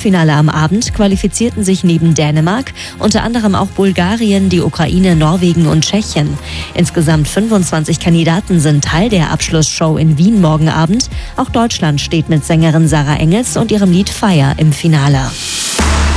Halbfinale am Abend qualifizierten sich neben Dänemark unter anderem auch Bulgarien, die Ukraine, Norwegen und Tschechien. Insgesamt 25 Kandidaten sind Teil der Abschlussshow in Wien morgen Abend. Auch Deutschland steht mit Sängerin Sarah Engels und ihrem Lied Fire im Finale.